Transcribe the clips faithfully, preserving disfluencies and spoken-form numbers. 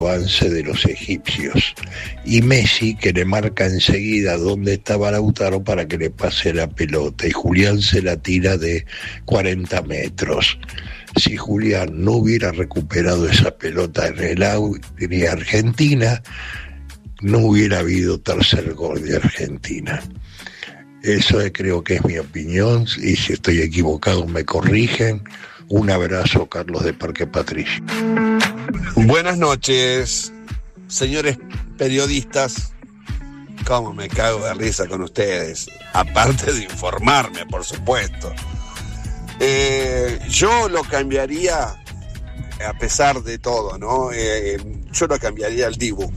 avance de los egipcios, y Messi que le marca enseguida dónde estaba Lautaro para que le pase la pelota, y Julián se la tira de cuarenta metros. Si Julián no hubiera recuperado esa pelota en el aire Argentina, no hubiera habido tercer gol de Argentina. Eso creo que es mi opinión, y si estoy equivocado me corrigen. Un abrazo, Carlos de Parque Patricio. Buenas noches, señores periodistas. Cómo me cago de risa con ustedes, aparte de informarme, por supuesto. Eh, yo lo cambiaría, a pesar de todo, ¿no? Eh, yo lo cambiaría al Dibu.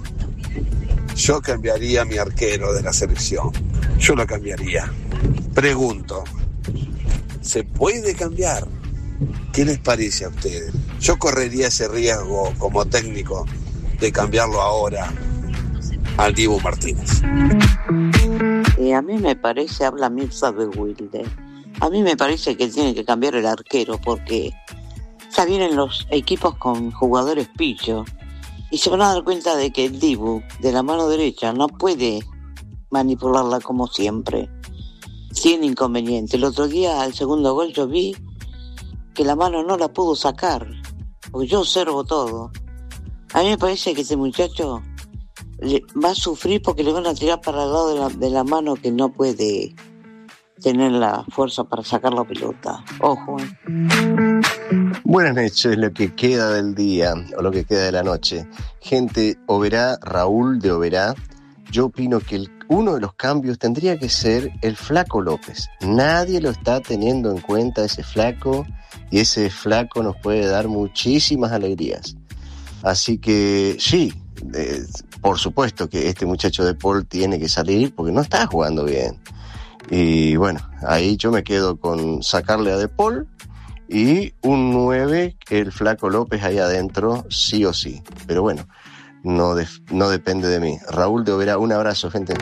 Yo cambiaría a mi arquero de la selección. Yo lo cambiaría. Pregunto, ¿se puede cambiar? ¿Qué les parece a ustedes? Yo correría ese riesgo como técnico de cambiarlo ahora al Dibu Martínez. Y a mí me parece, habla Mirza de Wilde, a mí me parece que tiene que cambiar el arquero porque ya vienen los equipos con jugadores pillos y se van a dar cuenta de que el Dibu de la mano derecha no puede manipularla como siempre. Tiene inconveniente. El otro día al segundo gol yo vi que la mano no la pudo sacar, porque yo observo todo. A mí me parece que este muchacho le, va a sufrir porque le van a tirar para el lado de la, de la mano que no puede tener la fuerza para sacar la pelota. Ojo. Eh. Buenas noches, lo que queda del día, o lo que queda de la noche. Gente, Oberá, Raúl de Oberá, yo opino que el, uno de los cambios tendría que ser el Flaco López. Nadie lo está teniendo en cuenta, ese flaco, y ese flaco nos puede dar muchísimas alegrías. Así que sí, eh, por supuesto que este muchacho de Paul tiene que salir porque no está jugando bien. Y bueno, ahí yo me quedo con sacarle a De Paul y un nueve, el Flaco López ahí adentro, sí o sí. Pero bueno, no, de, no depende de mí. Raúl de Oberá, un abrazo, gente.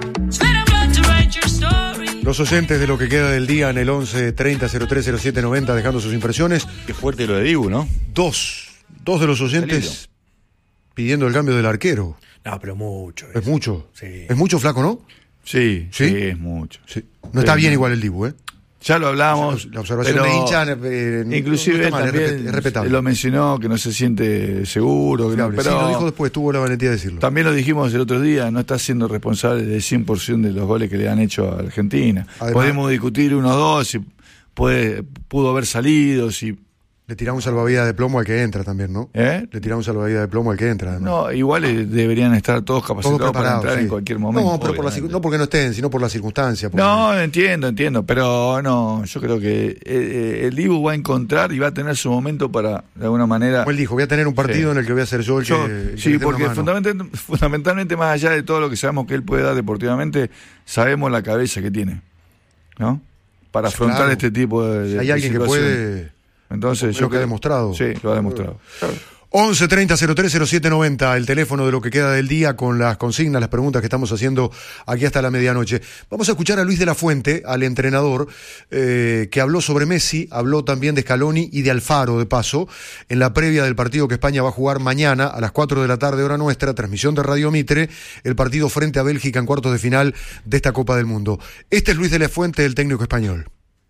Los oyentes de lo que queda del día en el once treinta cero tres cero siete noventa dejando sus impresiones. Qué fuerte lo de Dibu, ¿no? Dos, dos de los oyentes pidiendo el cambio del arquero. No, pero mucho. Es, es mucho. Sí. Es mucho, Flaco, ¿no? Sí, sí, sí, es mucho. Sí. No está bien igual el Dibu, ¿eh? Ya lo hablamos. La observación pero de hincha, eh, inclusive no, no mal, también es respetable. Lo mencionó, que no se siente seguro. Que no, pero sí, lo dijo después, tuvo la valentía de decirlo. También lo dijimos el otro día, no está siendo responsable del cien por ciento de los goles que le han hecho a Argentina. Además, podemos discutir uno o dos, si puede, pudo haber salido, si... Le tiraba un salvavidas de plomo al que entra también, ¿no? ¿Eh? Le tiraba un salvavidas de plomo al que entra. Además. No, igual eh, deberían estar todos capacitados todos para entrar sí. en cualquier momento. No, pero por la, no porque no estén, sino por las circunstancias. Porque... No, entiendo, entiendo, pero no, yo creo que eh, el Dibu va a encontrar y va a tener su momento para, de alguna manera... Como él dijo, voy a tener un partido sí. en el que voy a ser yo el yo, que... El sí, que porque fundamentalmente, fundamentalmente, más allá de todo lo que sabemos que él puede dar deportivamente, sabemos la cabeza que tiene, ¿no? Para afrontar claro. este tipo de, de Hay alguien de que puede... Entonces, yo lo que ha demostrado. Sí, lo ha demostrado. Claro. once treinta cero tres cero siete noventa, el teléfono de lo que queda del día con las consignas, las preguntas que estamos haciendo aquí hasta la medianoche. Vamos a escuchar a Luis de la Fuente, al entrenador, eh, que habló sobre Messi, habló también de Scaloni y de Alfaro, de paso, en la previa del partido que España va a jugar mañana a las cuatro de la tarde, hora nuestra, transmisión de Radio Mitre, el partido frente a Bélgica en cuartos de final de esta Copa del Mundo. Este es Luis de la Fuente, el técnico español.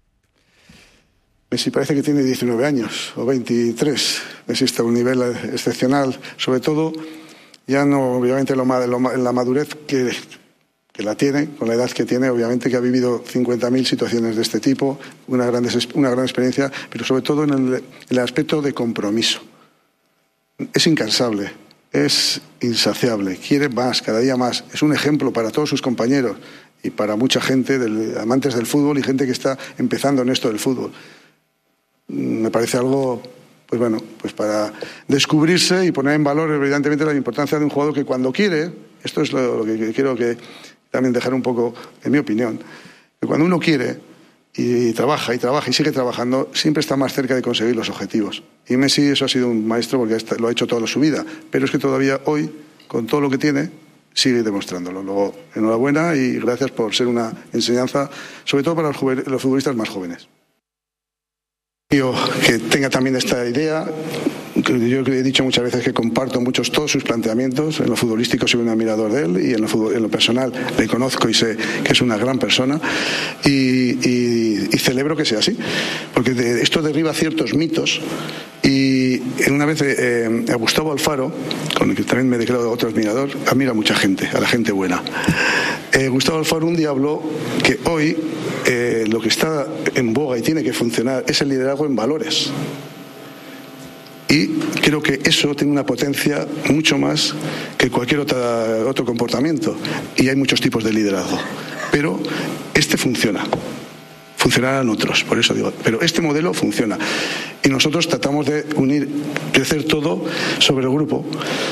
Messi parece que tiene diecinueve años o veintitrés. Messi está a un nivel excepcional, sobre todo, ya no, obviamente, lo, lo, la madurez que, que la tiene, con la edad que tiene, obviamente que ha vivido cincuenta mil situaciones de este tipo, una gran, una gran experiencia, pero sobre todo en el, en el aspecto de compromiso. Es incansable, es insaciable, quiere más, cada día más. Es un ejemplo para todos sus compañeros y para mucha gente, del, amantes del fútbol y gente que está empezando en esto del fútbol. Me parece algo, pues bueno, pues para descubrirse y poner en valor evidentemente la importancia de un jugador que cuando quiere, esto es lo, lo que quiero que también dejar un poco, en mi opinión, que cuando uno quiere y trabaja y trabaja y sigue trabajando, siempre está más cerca de conseguir los objetivos. Y Messi eso ha sido un maestro porque lo ha hecho toda su vida, pero es que todavía hoy, con todo lo que tiene, sigue demostrándolo. Luego, enhorabuena y gracias por ser una enseñanza, sobre todo para los, los futbolistas más jóvenes. Que tenga también esta idea yo he dicho muchas veces que comparto muchos todos sus planteamientos. En lo futbolístico soy un admirador de él y en lo, fútbol, en lo personal le conozco y sé que es una gran persona y, y, y celebro que sea así, porque de, esto derriba ciertos mitos. Y una vez eh, a Gustavo Alfaro, con el que también me declaro otro admirador, admira a mucha gente, a la gente buena. Eh, Gustavo Alfaro un día habló que hoy eh, lo que está en boga y tiene que funcionar es el liderazgo en valores. Y creo que eso tiene una potencia mucho más que cualquier otra, otro comportamiento. Y hay muchos tipos de liderazgo. Pero este funciona. Funcionarán otros, por eso digo. Pero este modelo funciona. Y nosotros tratamos de unir, crecer todo sobre el grupo.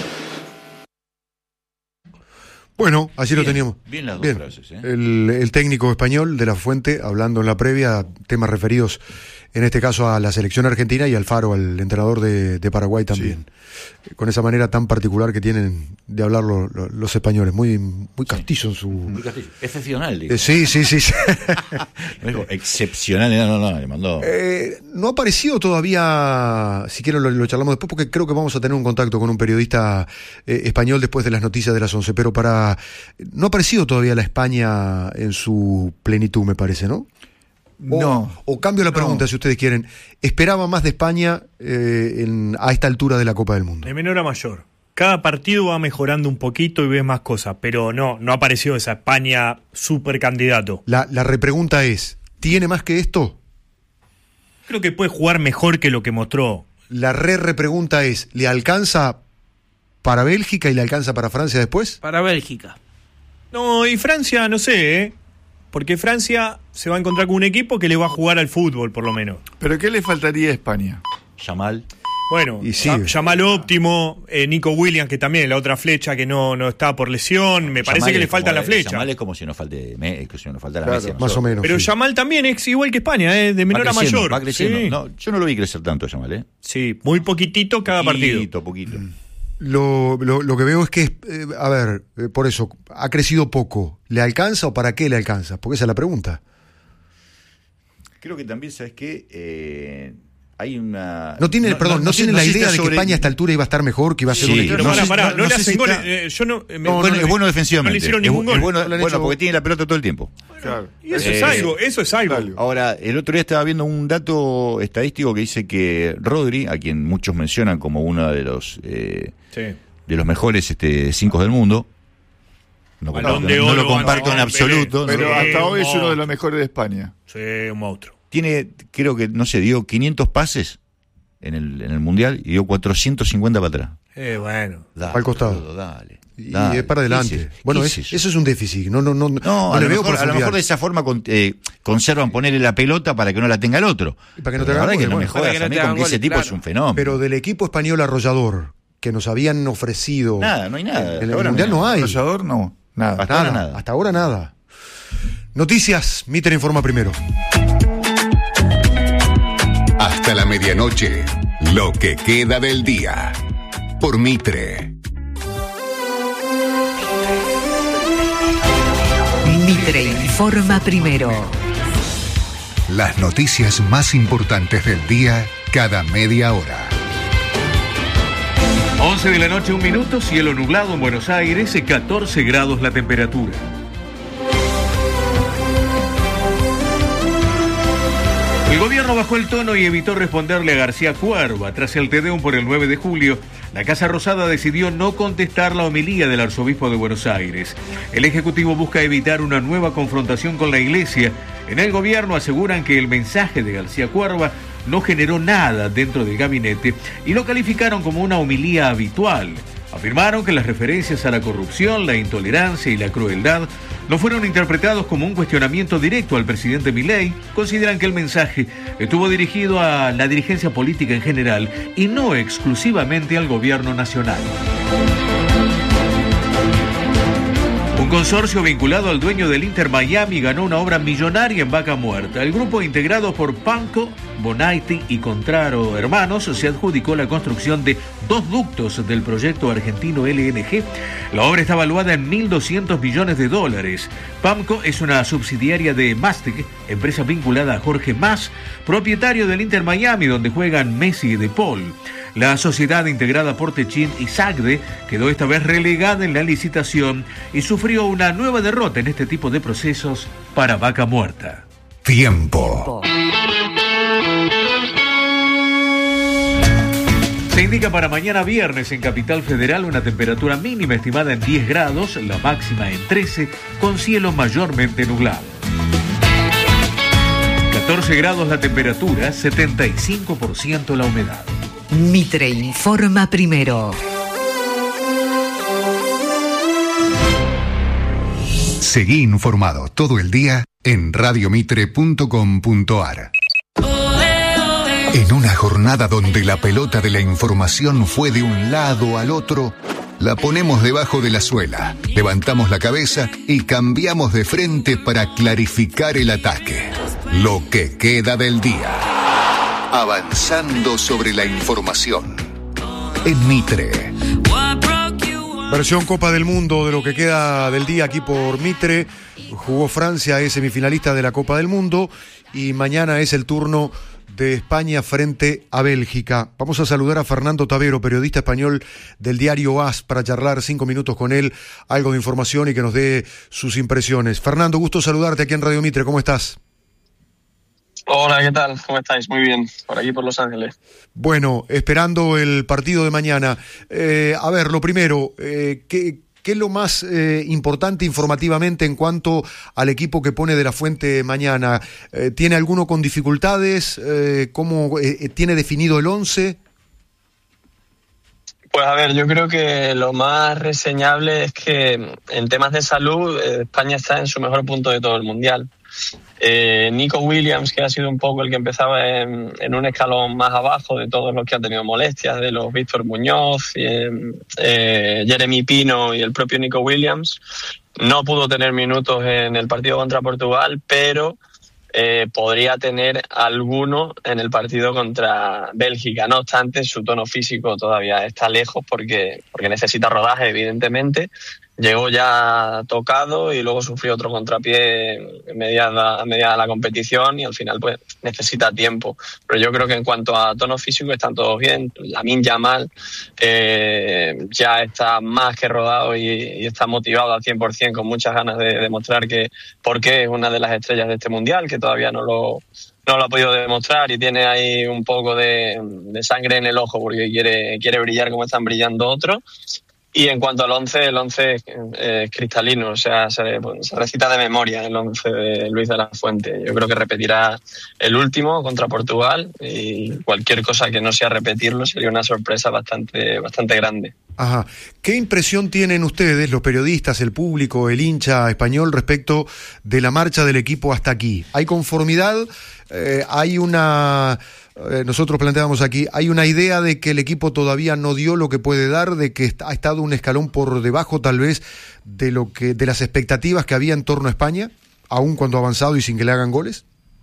Bueno, así bien, lo teníamos. Bien las dos bien. frases. ¿eh? El, el técnico español de La Fuente, hablando en la previa, temas referidos en este caso a la selección argentina y Alfaro, al entrenador de, de Paraguay también. Sí. Con esa manera tan particular que tienen de hablar lo, lo, los españoles, muy muy castizo en su... Muy castizo. Excepcional, digo. Eh, sí, sí, sí. sí. No digo excepcional, no, no, no, le mandó... Eh, no ha aparecido todavía, si quieren lo, lo charlamos después, porque creo que vamos a tener un contacto con un periodista eh, español después de las noticias de las once, pero para... No ha aparecido todavía la España en su plenitud, me parece, ¿no? O, no. O cambio la pregunta, no. si ustedes quieren. ¿Esperaba más de España eh, en, a esta altura de la Copa del Mundo? De menor a mayor. Cada partido va mejorando un poquito y ves más cosas, pero no, no apareció esa España super candidato. La, la repregunta es, ¿tiene más que esto? Creo que puede jugar mejor que lo que mostró. La re-repregunta es, ¿le alcanza para Bélgica y le alcanza para Francia después? Para Bélgica. No, y Francia, no sé, ¿eh? Porque Francia se va a encontrar con un equipo que le va a jugar al fútbol, por lo menos. ¿Pero qué le faltaría a España? Yamal. Bueno, y sí. Yamal óptimo, eh, Nico Williams, que también es la otra flecha que no, no está por lesión, me parece Yamal que le falta la flecha. Yamal es como si nos falte, que si nos faltara claro, Messi. más o menos. Pero sí. Yamal también es igual que España, eh, de menor a mayor. Va creciendo. Sí. No, yo no lo vi crecer tanto, Yamal, ¿eh? Sí, muy poquitito cada poquito, partido. Poquito, poquito. Lo, lo, lo que veo es que, eh, a ver, eh, por eso, ha crecido poco. ¿Le alcanza o para qué le alcanza? Porque esa es la pregunta. Creo que también, ¿sabes qué? Eh, hay una... No tiene, no, perdón, no, no tiene no la idea de sobre... que España a esta altura iba a estar mejor, que iba a ser sí, un equipo. Pero no, pará, sé, pará, no, no le hacen si goles. está... Eh, yo no, me, no, bueno, es bueno defensivamente. No le hicieron ningún es, gol. Es bueno, bueno hecho... porque tiene la pelota todo el tiempo. Claro. Y eso eh, es algo, eso es algo. Ahora, el otro día estaba viendo un dato estadístico que dice que Rodri, a quien muchos mencionan como uno de los... Eh, sí. de los mejores este, cinco del mundo. No, no, no, no lo comparto en absoluto. Pero ¿no? hasta hoy es uno de los mejores de España. Sí, un monstruo. Tiene, creo que, no sé, dio quinientos pases en el, en el Mundial y dio cuatrocientos cincuenta para atrás. Eh, bueno. Dale, al costado. Todo, dale, y dale. es para adelante. Es, bueno, es es, eso es un déficit. No, no, no, no, no a, le lo veo mejor, a lo mejor de esa forma con, eh, conservan ponerle la pelota para que no la tenga el otro. Y para que no te la verdad hagan que no goles, me bueno. jodas a mí con que ese tipo claro. es un fenómeno. Pero del equipo español arrollador que nos habían ofrecido. Nada, no hay nada. En el Mundial no hay. Arrollador no. Nada. Hasta nada, ahora nada. Hasta ahora nada. Noticias, Mitre informa primero. Hasta la medianoche, lo que queda del día. Por Mitre. Mitre informa primero. Las noticias más importantes del día cada media hora. once de la noche, un minuto, cielo nublado en Buenos Aires, catorce grados la temperatura. El gobierno bajó el tono y evitó responderle a García Cuerva. Tras el Tedeum por el nueve de julio, la Casa Rosada decidió no contestar la homilía del arzobispo de Buenos Aires. El Ejecutivo busca evitar una nueva confrontación con la Iglesia. En el gobierno aseguran que el mensaje de García Cuerva no generó nada dentro del gabinete y lo calificaron como una homilía habitual. Afirmaron que las referencias a la corrupción, la intolerancia y la crueldad no fueron interpretados como un cuestionamiento directo al presidente Milei. Consideran que el mensaje estuvo dirigido a la dirigencia política en general y no exclusivamente al gobierno nacional. Un consorcio vinculado al dueño del Inter Miami ganó una obra millonaria en Vaca Muerta. El grupo, integrado por Panco, Bonaiti y Contraro Hermanos, se adjudicó la construcción de dos ductos del proyecto argentino L N G. La obra está valuada en mil doscientos millones de dólares. Pamco es una subsidiaria de Mastec, empresa vinculada a Jorge Mas, propietario del Inter Miami, donde juegan Messi y De Paul. La sociedad integrada por Techint y Sagde quedó esta vez relegada en la licitación y sufrió una nueva derrota en este tipo de procesos para Vaca Muerta. Tiempo. Se indica para mañana viernes en Capital Federal una temperatura mínima estimada en diez grados, la máxima en trece, con cielo mayormente nublado. catorce grados la temperatura, setenta y cinco por ciento la humedad. Mitre informa primero. Seguí informado todo el día en radiomitre punto com punto ar. En una jornada donde la pelota de la información fue de un lado al otro, la ponemos debajo de la suela, levantamos la cabeza y cambiamos de frente para clarificar el ataque. Lo que queda del día. Avanzando sobre la información. En Mitre. Versión Copa del Mundo de lo que queda del día aquí por Mitre. Jugó Francia, es semifinalista de la Copa del Mundo, y mañana es el turno de España frente a Bélgica. Vamos a saludar a Fernando Tavero, periodista español del diario A S, para charlar cinco minutos con él, algo de información y que nos dé sus impresiones. Fernando, gusto saludarte aquí en Radio Mitre, ¿cómo estás? Hola, ¿qué tal? ¿Cómo estáis? Muy bien, por aquí por Los Ángeles. Bueno, esperando el partido de mañana. Eh, a ver, lo primero, eh, ¿qué, ¿qué es lo más eh, importante informativamente en cuanto al equipo que pone De la Fuente mañana? Eh, ¿Tiene alguno con dificultades? Eh, ¿Cómo eh, tiene definido el once? Pues a ver, yo creo que lo más reseñable es que en temas de salud eh, España está en su mejor punto de todo el Mundial. Eh, Nico Williams, que ha sido un poco el que empezaba en, en un escalón más abajo de todos los que han tenido molestias, de los Víctor Muñoz, y, eh, Jeremy Pino y el propio Nico Williams, no pudo tener minutos en el partido contra Portugal, pero eh, podría tener alguno en el partido contra Bélgica. No obstante, su tono físico todavía está lejos porque, porque necesita rodaje, evidentemente. Llegó ya tocado y luego sufrió otro contrapié mediada, mediada la competición y al final pues necesita tiempo. Pero yo creo que en cuanto a tono físico están todos bien. Lamine Yamal eh, ya está más que rodado y, y está motivado al cien por ciento, con muchas ganas de demostrar que por qué es una de las estrellas de este Mundial, que todavía no lo, no lo ha podido demostrar y tiene ahí un poco de, de sangre en el ojo porque quiere, quiere brillar como están brillando otros. Y en cuanto al once, el once es eh, cristalino, o sea, se, se recita de memoria el once de Luis de la Fuente. Yo creo que repetirá el último contra Portugal y cualquier cosa que no sea repetirlo sería una sorpresa bastante, bastante grande. Ajá. ¿Qué impresión tienen ustedes, los periodistas, el público, el hincha español, respecto de la marcha del equipo hasta aquí? ¿Hay conformidad? Eh, ¿Hay una... Eh, nosotros planteamos aquí, ¿hay una idea de que el equipo todavía no dio lo que puede dar, de que ha estado un escalón por debajo tal vez de lo que de las expectativas que había en torno a España, aun cuando ha avanzado y sin que le hagan goles?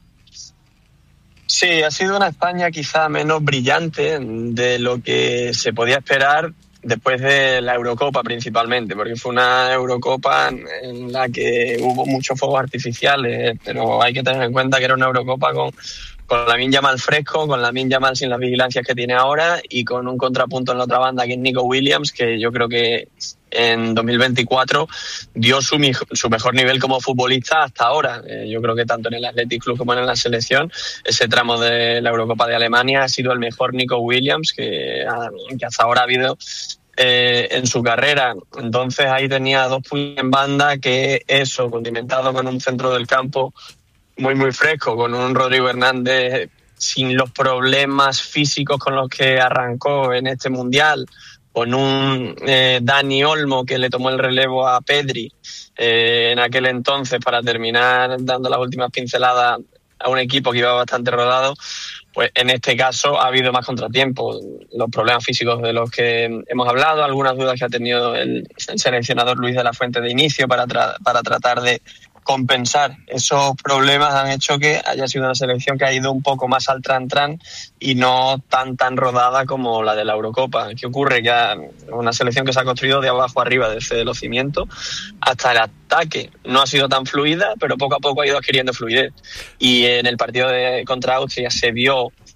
Sí, ha sido una España quizá menos brillante de lo que se podía esperar después de la Eurocopa principalmente, porque fue una Eurocopa en la que hubo muchos fuegos artificiales, pero hay que tener en cuenta que era una Eurocopa con con Lamine Yamal fresco, con Lamine Yamal sin las vigilancias que tiene ahora y con un contrapunto en la otra banda que es Nico Williams, que yo creo que en dos mil veinticuatro dio su, su mejor nivel como futbolista hasta ahora. Eh, yo creo que tanto en el Athletic Club como en la selección, ese tramo de la Eurocopa de Alemania ha sido el mejor Nico Williams que, que hasta ahora ha habido Eh, en su carrera. Entonces ahí tenía dos puños en banda, que eso, condimentado con un centro del campo muy muy fresco, con un Rodrigo Hernández sin los problemas físicos con los que arrancó en este Mundial, con un eh, Dani Olmo que le tomó el relevo a Pedri eh, en aquel entonces para terminar dando las últimas pinceladas a un equipo que iba bastante rodado. Pues en este caso ha habido más contratiempos, los problemas físicos de los que hemos hablado, algunas dudas que ha tenido el, el seleccionador Luis de la Fuente de inicio para, tra- para tratar de compensar esos problemas han hecho que haya sido una selección que ha ido un poco más al tran-tran y no tan tan rodada como la de la Eurocopa. ¿Qué ocurre? Que es una selección que se ha construido de abajo arriba, desde los cimientos hasta el ataque. No ha sido tan fluida, pero poco a poco ha ido adquiriendo fluidez. Y en el partido de, contra Austria se vio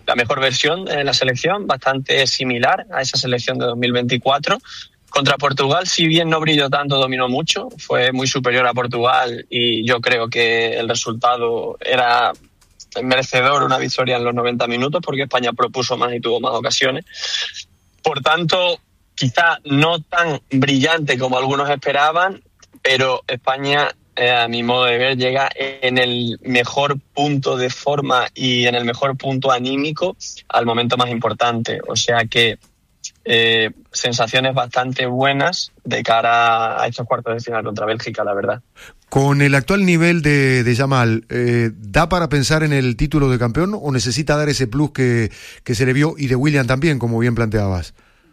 la mejor versión de la selección, bastante similar a esa selección de dos mil veinticuatro. Contra Portugal, si bien no brilló tanto, dominó mucho, fue muy superior a Portugal y yo creo que el resultado era merecedor, una victoria en los noventa minutos, porque España propuso más y tuvo más ocasiones. Por tanto, quizá no tan brillante como algunos esperaban, pero España, eh, a mi modo de ver, llega en el mejor punto de forma y en el mejor punto anímico al momento más importante. O sea que eh, sensaciones bastante buenas de cara a estos cuartos de final contra Bélgica, la verdad. Con el actual nivel de, de Yamal, eh, ¿da para pensar en el título de campeón o necesita dar ese plus que, que se le vio, y de William también, como bien planteabas?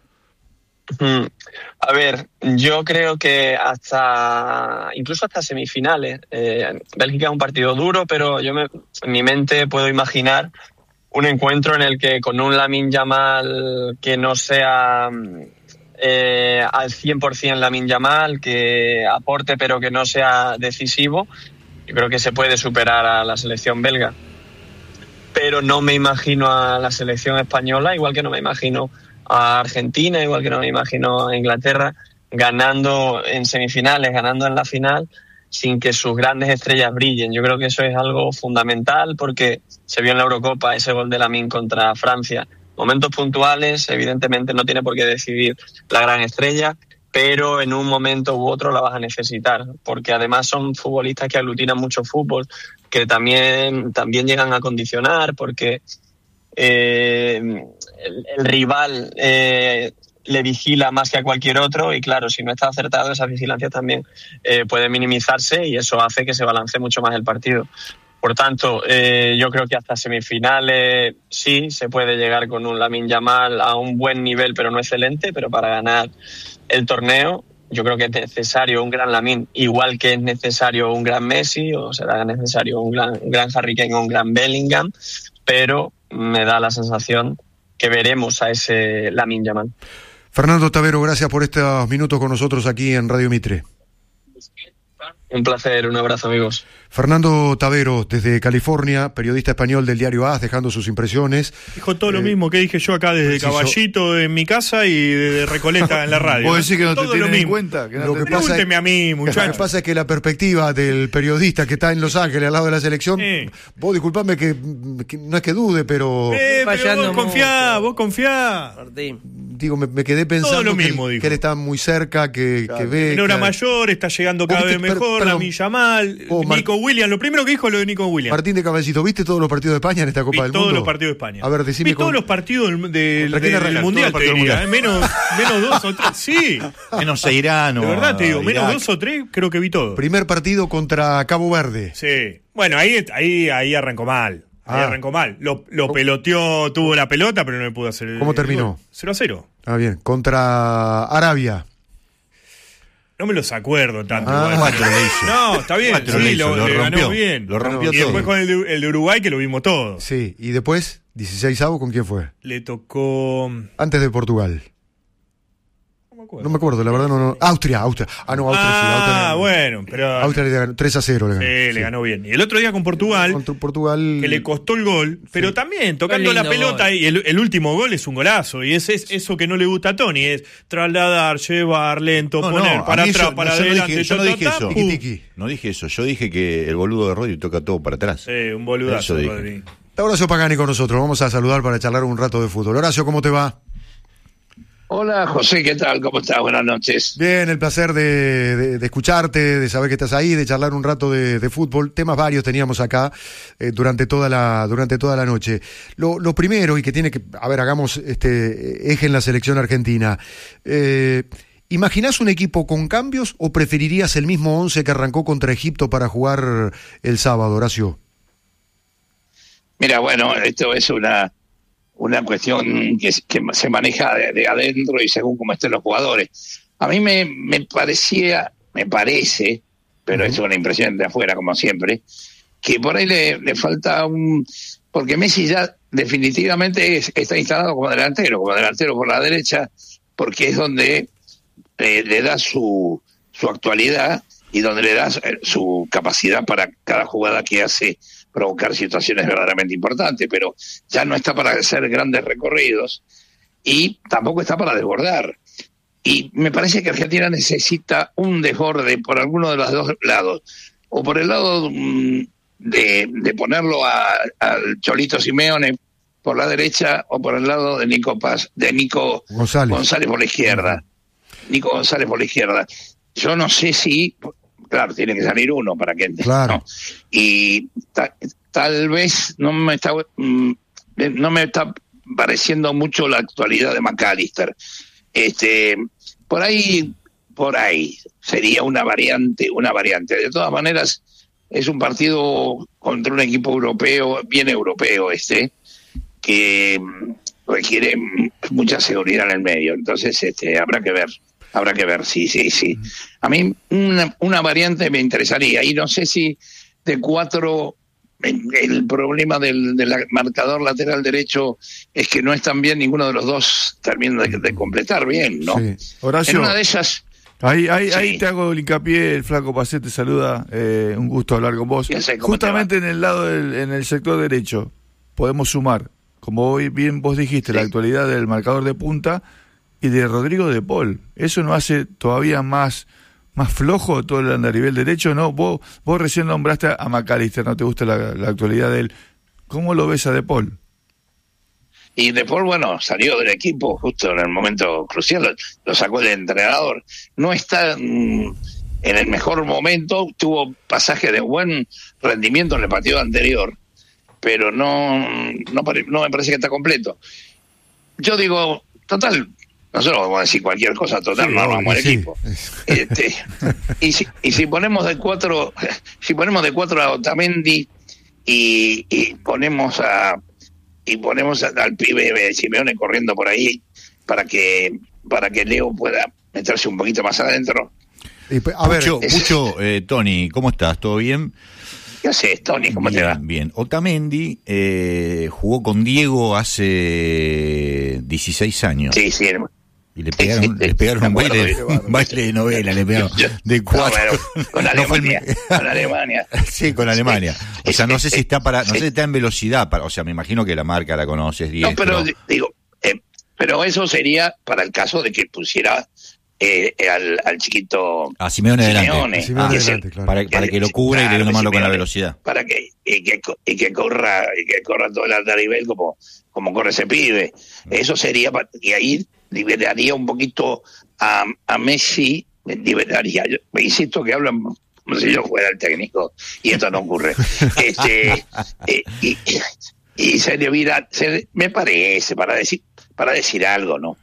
A ver, yo creo que hasta incluso hasta semifinales. Eh, Bélgica es un partido duro, pero yo me, en mi mente puedo imaginar un encuentro en el que con un Lamine Yamal que no sea eh, al cien por ciento Lamine Yamal, que aporte pero que no sea decisivo, yo creo que se puede superar a la selección belga. Pero no me imagino a la selección española, igual que no me imagino a Argentina, igual que no me imagino a Inglaterra, ganando en semifinales, ganando en la final, sin que sus grandes estrellas brillen. Yo creo que eso es algo fundamental, porque se vio en la Eurocopa ese gol de Lamine contra Francia. Momentos puntuales, evidentemente no tiene por qué decidir la gran estrella, pero en un momento u otro la vas a necesitar, porque además son futbolistas que aglutinan mucho fútbol, que también, también llegan a condicionar, porque eh, el, el rival eh, le vigila más que a cualquier otro, y claro, si no está acertado, esas vigilancias también eh, pueden minimizarse y eso hace que se balance mucho más el partido. Por tanto, eh, yo creo que hasta semifinales sí se puede llegar con un Lamine Yamal a un buen nivel, pero no excelente, pero para ganar el torneo yo creo que es necesario un gran Lamine, igual que es necesario un gran Messi, o será necesario un gran, un gran Harry Kane o un gran Bellingham, pero me da la sensación que veremos a ese Lamine Yamal. Fernando Tavero, gracias por estos minutos con nosotros aquí en Radio Mitre. Un placer, un abrazo, amigos. Fernando Tavero, desde California, periodista español del diario A S, dejando sus impresiones. Dijo todo eh, lo mismo que dije yo acá desde preciso. Caballito en mi casa y de Recoleta en la radio. ¿Puedo decir que no todo te tienen en cuenta? Que no lo te... que pasa es, a mí, muchacho. Lo que pasa es que la perspectiva del periodista que está en Los Ángeles al lado de la selección, eh. vos disculpame que, que no es que dude, pero... Eh, pero vos confiá, vos confiá. Martín. Digo, me, me quedé pensando lo mismo, que, él, que él está muy cerca, que, claro, que ve... En hora que... mayor, está llegando cada vez mejor, Lamine Yamal, oh, Nico Mar... Williams, lo primero que dijo lo de Nico Williams. Martín de Caballito, ¿viste todos los partidos de España en esta Copa Vi del todos Mundo? todos los partidos de España. A ver, decime. Vi con... todos los partidos del, del, del, del Mundial, te diría, ¿eh? menos, menos dos o tres, sí. Menos a Irán o de verdad te digo, menos Irak. dos o tres, creo que vi todo. Primer partido contra Cabo Verde. Sí. Bueno, ahí, ahí, ahí arrancó mal. Ahí ah. arrancó mal. Lo, lo peloteó, tuvo la pelota, pero no le pudo hacer. ¿Cómo terminó? cero a cero. Ah, bien. Contra Arabia. No me los acuerdo tanto. Ah, cuatro le hizo. No, está bien. Cuatro sí, le, hizo, lo, lo le rompió, ganó bien. Lo rompió y todo. después con el de, el de Uruguay, que lo vimos todo. Sí, y después, dieciseisavo, ¿con quién fue? Le tocó... Antes de Portugal. No me acuerdo, la verdad no, no. Austria, Austria. Ah, no, Austria ah, sí. Austria Ah, bueno, pero... Austria le ganó tres a cero. Le ganó. Sí, sí, le ganó bien. Y el otro día con Portugal, Contra Portugal, que le costó el gol, pero sí. también tocando la pelota, gol. y el, el último gol es un golazo. Y es, es eso que no le gusta a Tony, es trasladar, llevar, lento, no, poner no, para atrás, eso, para no, adelante. Yo, dije, yo no dije eso. Tiki, tiki. No dije eso. Yo dije que el boludo de Rodri toca todo para atrás. Sí, un boludazo, Rodri. Está Horacio Pagani con nosotros. Vamos a saludar para charlar un rato de fútbol. Horacio, ¿cómo te va? Hola José, ¿qué tal? ¿Cómo estás? Buenas noches. Bien, el placer de, de, de escucharte, de saber que estás ahí, de charlar un rato de, de fútbol. Temas varios teníamos acá eh, durante toda la durante toda la noche. Lo, lo primero, y que tiene que, a ver, hagamos este eje en la selección argentina. Eh, ¿Imaginás un equipo con cambios o preferirías el mismo once que arrancó contra Egipto para jugar el sábado, Horacio? Mira, bueno, esto es una... una cuestión que, que se maneja de, de adentro y según cómo estén los jugadores. A mí me, me parecía, me parece, pero uh-huh. es una impresión de afuera como siempre, que por ahí le, le falta un... Porque Messi ya definitivamente es, está instalado como delantero, como delantero por la derecha, porque es donde eh, le da su, su actualidad y donde le da su capacidad para cada jugada que hace provocar situaciones verdaderamente importantes, pero ya no está para hacer grandes recorridos y tampoco está para desbordar. Y me parece que Argentina necesita un desborde por alguno de los dos lados, o por el lado de, de ponerlo al Cholito Simeone por la derecha, o por el lado de Nico Paz, de Nico González, González por la izquierda. Nico González por la izquierda. Yo no sé si, claro, tiene que salir uno para que claro. ¿no? Y ta, tal vez no me está no me está pareciendo mucho la actualidad de McAllister. Este, por ahí, por ahí sería una variante, una variante. De todas maneras, es un partido contra un equipo europeo, bien europeo este, que requiere mucha seguridad en el medio. Entonces, este, habrá que ver. Habrá que ver, sí, sí, sí. A mí una, una variante me interesaría, y no sé si de cuatro, el problema del, del marcador lateral derecho es que no están bien, ninguno de los dos termina de, de completar bien, ¿no? Sí. Horacio, en una de ellas... Ahí, ahí, sí. ahí te hago el hincapié, el flaco Pacé te saluda, eh, un gusto hablar con vos. Justamente en el lado, del, en el sector derecho, podemos sumar, como hoy bien vos dijiste, sí. la actualidad del marcador de punta, y de Rodrigo de Paul. ¿Eso no hace todavía más más flojo todo el andarivel derecho? ¿No? Vos vos recién nombraste a McAllister, ¿no te gusta la, la actualidad de él? ¿Cómo lo ves a de Paul? Y de Paul, bueno, salió del equipo justo en el momento crucial, lo, lo sacó el entrenador. No está mmm, en el mejor momento, tuvo pasaje de buen rendimiento en el partido anterior, pero no, no, no me parece que está completo. Yo digo, total... Nosotros vamos a decir cualquier cosa, total, sí, no armamos el sí. equipo. Este, y, si, y si ponemos de cuatro, si ponemos de cuatro a Otamendi y, y ponemos a y ponemos a, al pibe de Simeone corriendo por ahí para que para que Leo pueda meterse un poquito más adentro. Y, a ver, mucho, es, mucho eh, Tony, ¿cómo estás? ¿Todo bien? ¿Qué haces, Tony? ¿Cómo bien, te va? Bien. Otamendi eh, jugó con Diego hace dieciséis años. Sí, sí, hermano. Y le pegaron, sí, sí, le pegaron un baile, un baile de novela, le pegaron de cuatro. No, bueno, con Alemania, no el... con Alemania. Sí, con Alemania. O sea, no sé si está para, no sé si está en velocidad, para, o sea, me imagino que la marca la conoces, Diego. No, pero digo, eh, pero eso sería para el caso de que pusiera eh, al, al chiquito a Simeone adelante, Simeone, Simeone que adelante, el, claro. para, para que lo cubra claro, y le dé una mano con la velocidad. Para que y que y que corra y que corra todo el andarivel como como corre ese pibe. Eso sería, y ahí liberaría un poquito a, a Messi, liberaría, yo, me insisto que hablan como si yo fuera el técnico, y esto no ocurre. este eh, y, y se debiera, se, me parece, para decir, para decir algo, ¿no?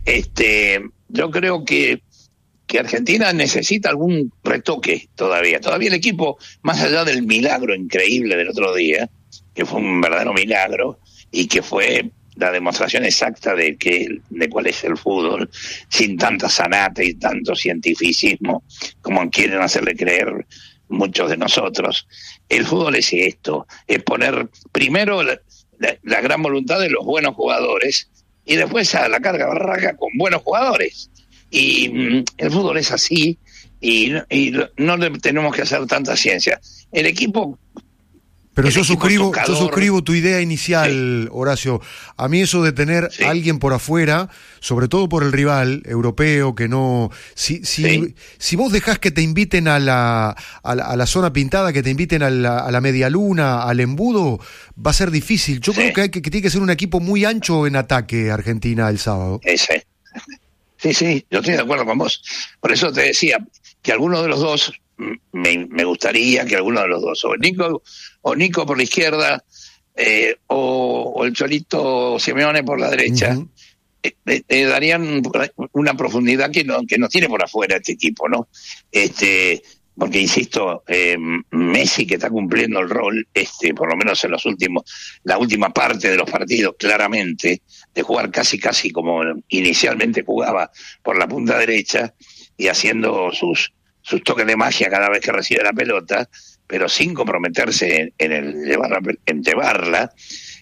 Este, yo creo que que Argentina necesita algún retoque todavía. Todavía el equipo, más allá del milagro increíble del otro día, que fue un verdadero milagro, y que fue la demostración exacta de que de cuál es el fútbol, sin tanta sanata y tanto cientificismo como quieren hacerle creer muchos de nosotros. El fútbol es esto, es poner primero la, la, la gran voluntad de los buenos jugadores y después a la carga barraca con buenos jugadores. Y mm, el fútbol es así, y, y no le tenemos que hacer tanta ciencia. El equipo... Pero yo suscribo, yo suscribo tu idea inicial, sí. Horacio. A mí eso de tener sí. a alguien por afuera, sobre todo por el rival europeo, que no... Si si, sí. si vos dejás que te inviten a la, a la, a la zona pintada, que te inviten a la, a la media luna, al embudo, va a ser difícil. Yo sí. creo que, hay que, que tiene que ser un equipo muy ancho en ataque Argentina el sábado. Ese. Sí, sí, yo estoy de acuerdo con vos. Por eso te decía que alguno de los dos, me, me gustaría que alguno de los dos, o Nico, o Nico por la izquierda, eh, o, o el Cholito Simeone por la derecha, uh-huh. eh, eh, darían una profundidad que no, que no tiene por afuera este equipo, ¿no? Este, porque insisto, eh, Messi, que está cumpliendo el rol, este, por lo menos en los últimos, la última parte de los partidos, claramente, de jugar casi casi como inicialmente jugaba por la punta derecha y haciendo sus sus toques de magia cada vez que recibe la pelota, pero sin comprometerse en, en el llevarla, en llevarla.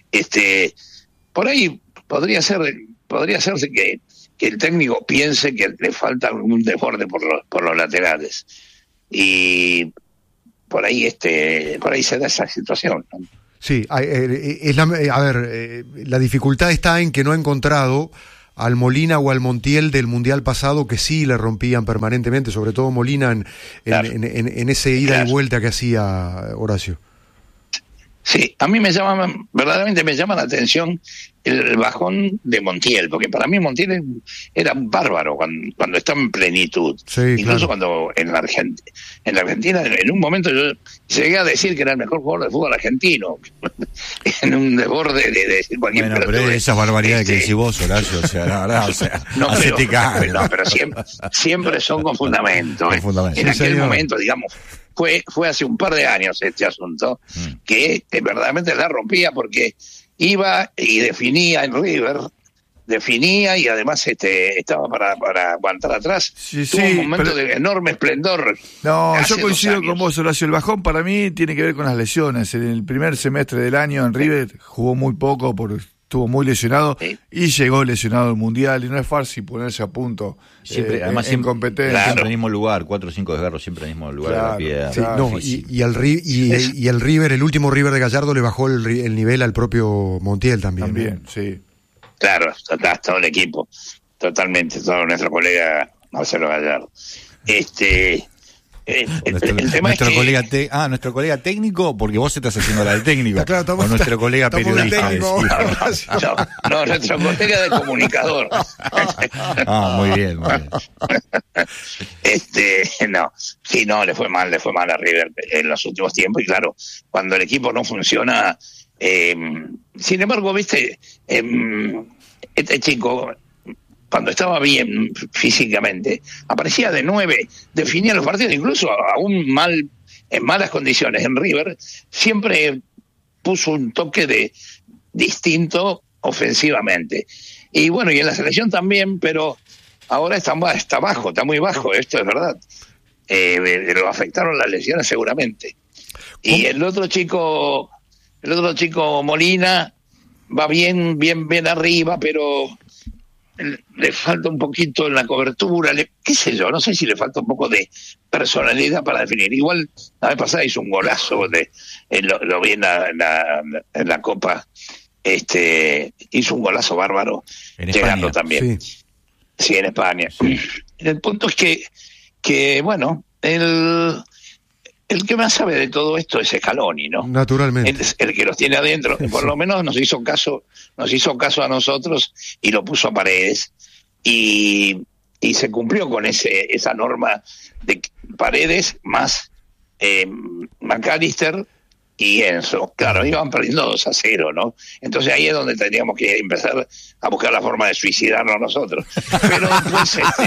Este, por ahí podría ser, podría serse que, que el técnico piense que le falta algún desborde por los, por los laterales. Y por ahí este por ahí se da esa situación, ¿no? Sí, es la, a ver, la dificultad está en que no ha encontrado al Molina o al Montiel del Mundial pasado, que sí le rompían permanentemente, sobre todo Molina en, claro. en, en, en ese ida claro. y vuelta que hacía Horacio. Sí, a mí me llama, verdaderamente me llama la atención el bajón de Montiel, porque para mí Montiel era un bárbaro cuando, cuando estaba en plenitud. Sí, incluso claro. cuando en la, Argent- en la Argentina, en un momento yo llegué a decir que era el mejor jugador de fútbol argentino, en un desborde de, de decir cualquier bueno, pero tuve, esas barbaridades este, que decís vos, Horacio, o sea, la verdad, o sea, no, pero, pero, no, pero siempre, siempre son con fundamento. Con fundamento. En sí, aquel señor. momento, digamos, fue fue hace un par de años este asunto, mm. que, que verdaderamente la rompía porque iba y definía en River, definía y además este estaba para, para aguantar atrás. Sí, Tuvo sí, un momento pero... de enorme esplendor. No, yo coincido con vos, Horacio. El bajón para mí tiene que ver con las lesiones. En el primer semestre del año en River jugó muy poco, porque estuvo muy lesionado, sí. y llegó lesionado al Mundial, y no es fácil ponerse a punto. Siempre, eh, además, en, siempre, en competencia. Claro. Siempre en el mismo lugar, cuatro o cinco desgarros, siempre en el mismo lugar. Claro, de la piedra, sí, no, y, y, al, y, y el River, el último River de Gallardo, le bajó el, el nivel al propio Montiel también. También, ¿no? sí. Claro, está todo el equipo, totalmente, todo nuestro colega Marcelo Gallardo. Este... El, nuestro, el tema nuestro es que... colega te, ah nuestro colega técnico, porque vos estás haciendo la de técnico. Claro, estamos, o nuestro colega estamos periodista. Técnico, no, no, no, nuestro colega de comunicador. Ah, muy bien, muy bien. Este, no, sí, no, le fue mal, le fue mal a River en los últimos tiempos, y claro, cuando el equipo no funciona, eh, sin embargo, viste, eh, este chico, cuando estaba bien físicamente, aparecía de nueve, definía los partidos, incluso aún mal, en malas condiciones en River, siempre puso un toque de distinto ofensivamente. Y bueno, y en la selección también, pero ahora está, está bajo, está muy bajo, esto es verdad. Eh, lo afectaron las lesiones seguramente. Y el otro chico, el otro chico Molina, va bien, bien, bien arriba, pero le falta un poquito en la cobertura, le, qué sé yo, no sé si le falta un poco de personalidad para definir. Igual la vez pasada hizo un golazo, de, eh, lo, lo vi en la, en, la, en la Copa, este hizo un golazo bárbaro, en llegando España, también. Sí. sí, en España. Sí. El punto es que, que bueno, el... El que más sabe de todo esto es Scaloni, ¿no? Naturalmente. Es el que los tiene adentro. Por lo menos nos hizo caso, nos hizo caso a nosotros y lo puso a Paredes. Y, y se cumplió con ese esa norma de Paredes más eh, McAllister y Enzo. Claro, iban perdiendo dos a cero, ¿no? Entonces ahí es donde tendríamos que empezar a buscar la forma de suicidarnos nosotros. Pero después este...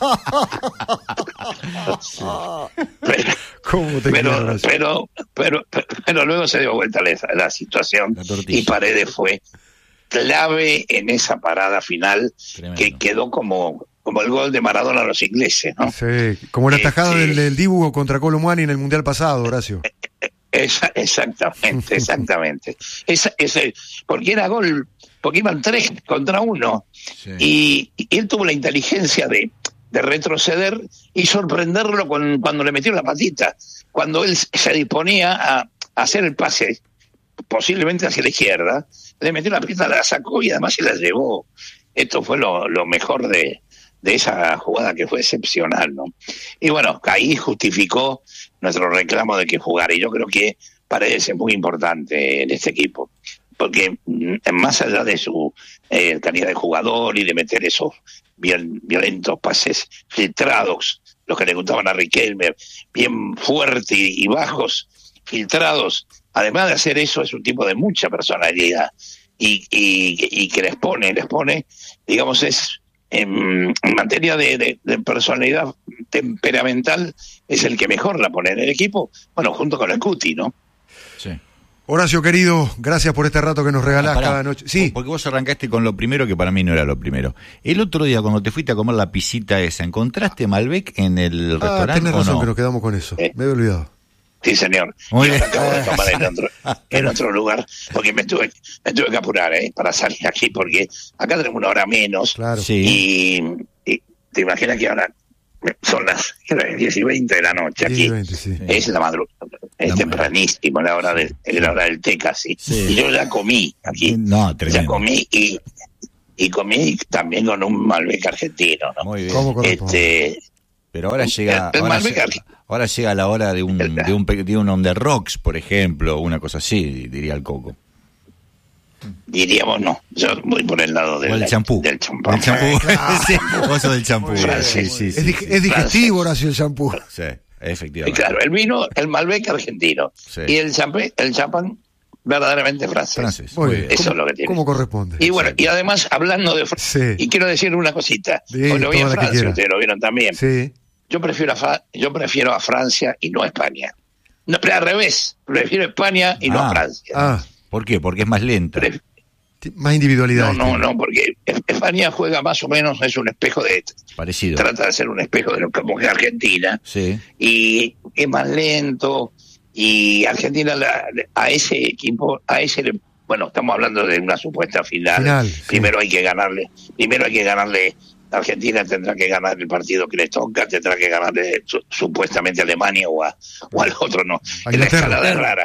pero, ¿Cómo te pero, pero, pero, pero, pero luego se dio vuelta la, la situación la y Paredes fue clave en esa parada final. Tremendo. Que quedó como... como el gol de Maradona a los ingleses, ¿no? Sí, como la tajada este... del, del Dibu contra Colomani en el Mundial pasado, Horacio. Esa, exactamente, exactamente. Esa, ese, porque era gol, porque iban tres contra uno. Sí. Y, y él tuvo la inteligencia de, de retroceder y sorprenderlo con, cuando le metió la patita. Cuando él se disponía a, a hacer el pase, posiblemente hacia la izquierda, le metió la patita, la sacó y además se la llevó. Esto fue lo, lo mejor de, de esa jugada, que fue excepcional, ¿no? Y bueno, ahí justificó nuestro reclamo de que jugara, y yo creo que Paredes es muy importante en este equipo, porque más allá de su eh, calidad de jugador y de meter esos bien, violentos pases filtrados, los que le gustaban a Riquelme, bien fuertes y, y bajos, filtrados, además de hacer eso, es un tipo de mucha personalidad, y, y, y que les pone, les pone, digamos, es en, en materia de, de, de personalidad temperamental, es el que mejor la pone en el equipo, bueno, junto con el Cuti, ¿no? Sí. Horacio, querido, gracias por este rato que nos regalás ah, cada noche. Sí. Porque vos arrancaste con lo primero, que para mí no era lo primero. El otro día, cuando te fuiste a comer la pisita esa, ¿encontraste Malbec en el ah, restaurante? Tenés razón, no? que nos quedamos con eso. Eh. Me había olvidado. Sí, señor. Muy Yo bien. acabo de tomar en otro, en otro lugar, porque me tuve, me tuve que apurar ¿eh? para salir aquí, porque acá tenemos una hora menos. Claro. Sí. Y, y te imaginas que ahora son las diez y veinte de la noche aquí. veinte, sí. Es la madrugada, es la tempranísimo, la hora del, la hora del té casi. Sí. Y yo ya comí aquí. No, ya comí y, y comí también con un Malbec argentino, ¿no? Muy bien. ¿Cómo este, Pero ahora llega, el, el ahora, llega ahora llega la hora de un, de un de un on the rocks, por ejemplo, una cosa así, diría el Coco. Diríamos no, yo voy por el lado del champú. Del champán. El champú. Sí, vos sos del champú. Sí, sí, es, dig- es digestivo, Horacio, el champú. Sí, efectivamente. Claro, el vino, el Malbec argentino. Sí. Y el champán, el champán verdaderamente francés. francés. Muy bien. Eso ¿Cómo, es lo que tiene. ¿Cómo corresponde? Y bueno, y además, hablando de Francia, sí. y quiero decir una cosita. Sí, hoy lo vi en Francia, ustedes lo vieron también. Sí. Yo prefiero a, Fra- yo prefiero a Francia y no a España. No, pero al revés, prefiero a España y ah. no a Francia. Ah. ¿Por qué? Porque es más lenta. Pref- Más individualidad. No, no, no, porque España juega más o menos, es un espejo de... Parecido. Trata de ser un espejo de lo que es Argentina. Sí. Y es más lento. Y Argentina la, a ese equipo, a ese... Bueno, estamos hablando de una supuesta final. final primero sí. hay que ganarle, primero hay que ganarle... Argentina tendrá que ganar el partido que le toca, tendrá que ganarle su, supuestamente a Alemania o, a, o al otro, no. En la escalada es rara.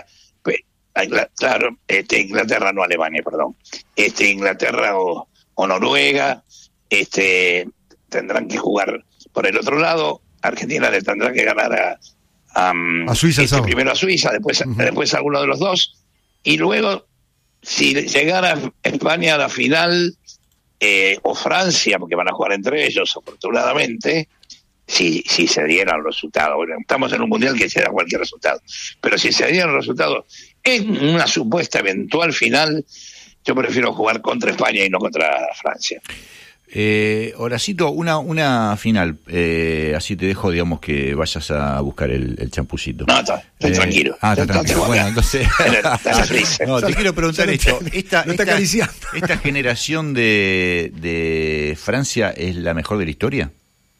Claro, este, Inglaterra, no Alemania, perdón. Este, Inglaterra o, o Noruega, este, tendrán que jugar por el otro lado. Argentina le tendrá que ganar a, a, a Suiza, este, primero a Suiza, después, uh-huh. después a uno de los dos. Y luego, si llegara España a la final, eh, o Francia, porque van a jugar entre ellos, afortunadamente, si, si se dieran los resultados. Bueno, estamos en un mundial que se da cualquier resultado. Pero si se dieran los resultados en una supuesta eventual final, yo prefiero jugar contra España y no contra Francia. Eh, Horacito, una una final, eh, así te dejo, digamos, que vayas a buscar el, el champucito. No, estoy eh, tranquilo. Ah, está tranquilo. Bueno, entonces... no, te quiero preguntar esto. Esta, esta, esta generación de, de Francia es la mejor de la historia.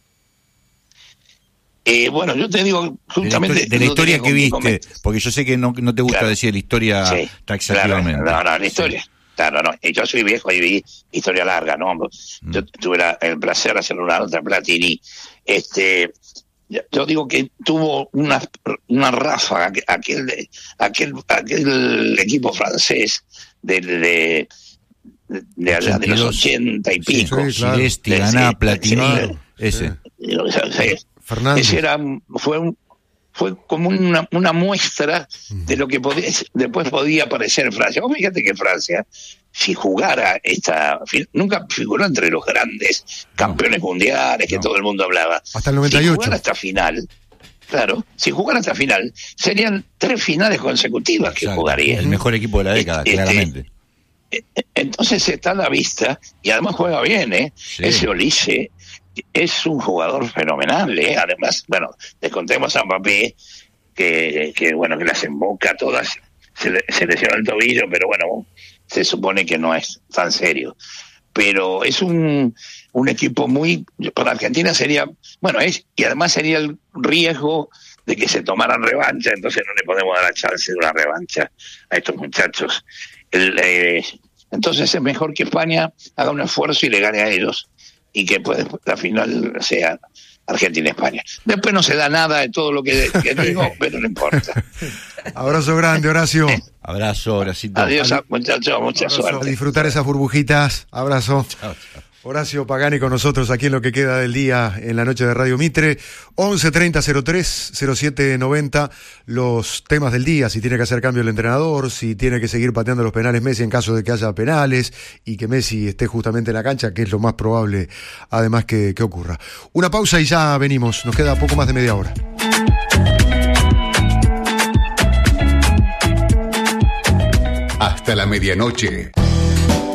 Eh, bueno, yo te digo justamente... De la historia, de la historia que viste, porque yo sé que no, no te gusta claro. decir la historia sí, taxativamente. Claro, no, no, la historia. Sí. Claro, no, yo soy viejo y vi historia larga, ¿no? Yo tuve la, el placer de hacer una nota Platini. Este, yo digo que tuvo una, una ráfaga, aquel, aquel, aquel equipo francés de... de de, de allá de los ochenta y pico. Sí, claro. Este, Ganá, Platini, ese. Fernández. Ese era, fue un, fue como una, una muestra de lo que podía, después podía aparecer en Francia. Vos fíjate que Francia, si jugara esta, nunca figuró entre los grandes campeones mundiales que no. todo el mundo hablaba. Hasta el noventa y ocho. Si jugara esta final, claro, si jugara esta final, serían tres finales consecutivas que Exacto. jugaría. El mejor equipo de la década, este, claramente. Entonces está a la vista, y además juega bien, ¿eh? Sí. Ese Olise es un jugador fenomenal, ¿eh? Además, bueno, les contemos a Mbappé que, que bueno, que las emboca todas, se, le, se lesionó el tobillo, pero bueno, se supone que no es tan serio. Pero es un, un equipo muy, para Argentina sería, bueno, es, y además sería el riesgo de que se tomaran revancha, entonces no le podemos dar la chance de una revancha a estos muchachos. El, eh, entonces es mejor que España haga un esfuerzo y le gane a ellos, y que pues, la final sea Argentina-España. Después no se da nada de todo lo que, que digo, pero no importa. Abrazo grande, Horacio. Abrazo, Horacito. Adiós, muchachos, mucha Abrazo. suerte. A disfrutar esas burbujitas. Abrazo. Chao, chao. Horacio Pagani con nosotros aquí en lo que queda del día en la noche de Radio Mitre. once treinta cero tres cero siete noventa. Los temas del día, si tiene que hacer cambio el entrenador, si tiene que seguir pateando los penales Messi en caso de que haya penales y que Messi esté justamente en la cancha, que es lo más probable además que, que ocurra. Una pausa y ya venimos. Nos queda poco más de media hora. Hasta la medianoche.